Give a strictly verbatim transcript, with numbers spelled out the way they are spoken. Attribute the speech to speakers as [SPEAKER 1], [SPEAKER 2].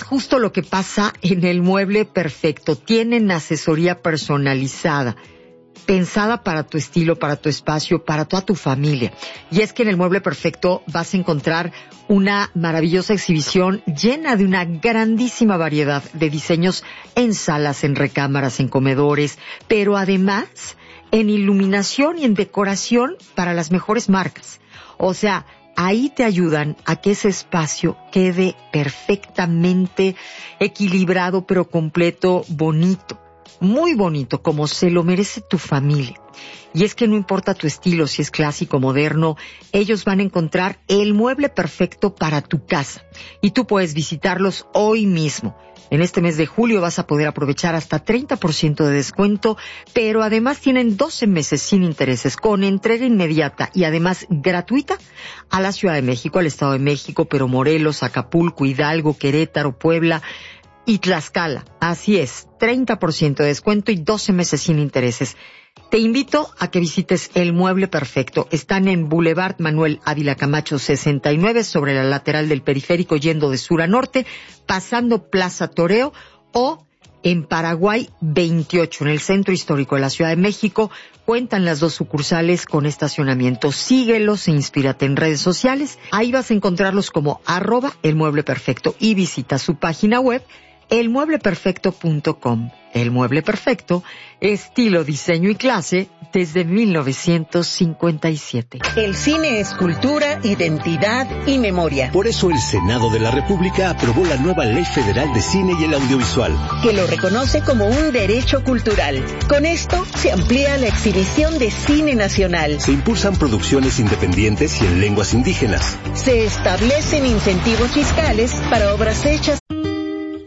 [SPEAKER 1] justo lo que pasa en el Mueble Perfecto. Tienen asesoría personalizada, pensada para tu estilo, para tu espacio, para toda tu familia. Y es que en el Mueble Perfecto vas a encontrar una maravillosa exhibición llena de una grandísima variedad de diseños en salas, en recámaras, en comedores, pero además en iluminación y en decoración para las mejores marcas. O sea, ahí te ayudan a que ese espacio quede perfectamente equilibrado, pero completo, bonito. Muy bonito, como se lo merece tu familia. Y es que no importa tu estilo, si es clásico, moderno, ellos van a encontrar el mueble perfecto para tu casa. Y tú puedes visitarlos hoy mismo. En este mes de julio vas a poder aprovechar hasta treinta por ciento de descuento, pero además tienen doce meses sin intereses, con entrega inmediata y además gratuita a la Ciudad de México, al Estado de México, pero Morelos, Acapulco, Hidalgo, Querétaro, Puebla y Tlaxcala. Así es, treinta por ciento de descuento y doce meses sin intereses. Te invito a que visites el Mueble Perfecto. Están en Boulevard Manuel Ávila Camacho sesenta y nueve, sobre la lateral del periférico, yendo de sur a norte, pasando Plaza Toreo, o en Paraguay veintiocho, en el centro histórico de la Ciudad de México. Cuentan las dos sucursales con estacionamiento. Síguelos e inspírate en redes sociales. Ahí vas a encontrarlos como arroba el Mueble Perfecto y visita su página web el mueble perfecto punto com. El Mueble Perfecto, estilo, diseño y clase desde mil novecientos cincuenta y siete.
[SPEAKER 2] El cine es cultura, identidad y memoria.
[SPEAKER 3] Por eso el Senado de la República aprobó la nueva Ley Federal de Cine y el Audiovisual,
[SPEAKER 2] que lo reconoce como un derecho cultural. Con esto se amplía la exhibición de cine nacional.
[SPEAKER 3] Se impulsan producciones independientes y en lenguas indígenas.
[SPEAKER 2] Se establecen incentivos fiscales para obras hechas